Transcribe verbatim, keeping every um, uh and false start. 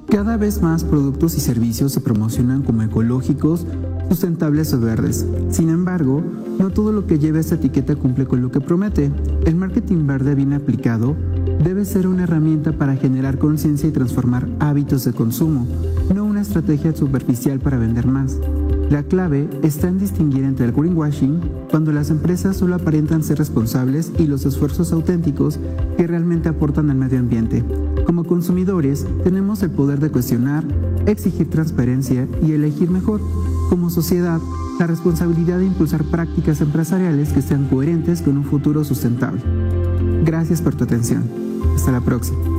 Cada vez más productos y servicios se promocionan como ecológicos, sustentables o verdes. Sin embargo, no todo lo que lleva esta etiqueta cumple con lo que promete. El marketing verde bien aplicado debe ser una herramienta para generar conciencia y transformar hábitos de consumo, no una estrategia superficial para vender más. La clave está en distinguir entre el greenwashing, cuando las empresas solo aparentan ser responsables, y los esfuerzos auténticos que realmente aportan al medio ambiente. Como consumidores, tenemos el poder de cuestionar, exigir transparencia y elegir mejor. Como sociedad, la responsabilidad de impulsar prácticas empresariales que sean coherentes con un futuro sustentable. Gracias por tu atención. Hasta la próxima.